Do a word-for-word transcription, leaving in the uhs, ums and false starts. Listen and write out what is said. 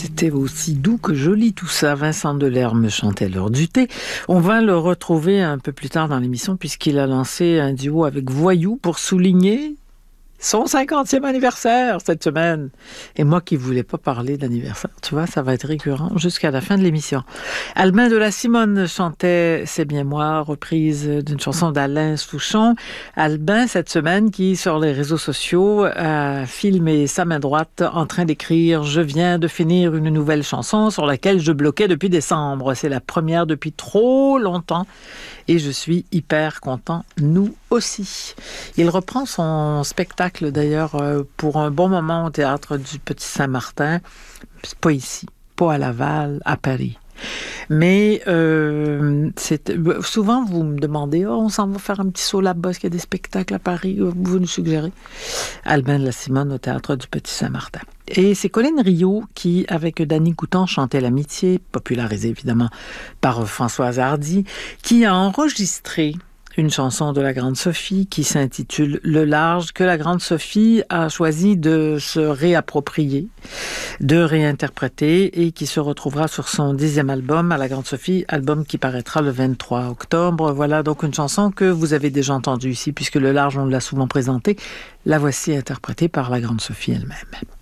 c'était aussi doux que joli tout ça. Vincent Delerme chantait l'heure du thé. On va le retrouver un peu plus tard dans l'émission puisqu'il a lancé un duo avec Voyou pour souligner son cinquantième anniversaire cette semaine. Et moi qui voulais pas parler d'anniversaire, tu vois, ça va être récurrent jusqu'à la fin de l'émission. Albin de la Simone chantait C'est bien moi, reprise d'une chanson d'Alain Souchon. Albin, cette semaine, qui sur les réseaux sociaux a filmé sa main droite en train d'écrire « Je viens de finir une nouvelle chanson sur laquelle je bloquais depuis décembre. C'est la première depuis trop longtemps. Et je suis hyper content, nous aussi. » Il reprend son spectacle d'ailleurs pour un bon moment au Théâtre du Petit Saint-Martin. C'est pas ici, pas à Laval, à Paris. Mais euh, c'est, souvent vous me demandez oh, on s'en va faire un petit saut là-bas, est-ce qu'il y a des spectacles à Paris? Vous nous suggérez. Albin de la Simone au Théâtre du Petit Saint-Martin. Et c'est Colline Rio qui, avec Danny Coutan, chantait L'Amitié, popularisée évidemment par Françoise Hardy, qui a enregistré une chanson de la Grande Sophie qui s'intitule Le Large, que la Grande Sophie a choisi de se réapproprier, de réinterpréter et qui se retrouvera sur son dixième album à la Grande Sophie, album qui paraîtra le vingt-trois octobre. Voilà donc une chanson que vous avez déjà entendue ici puisque Le Large, on l'a souvent présentée. La voici interprétée par la Grande Sophie elle-même.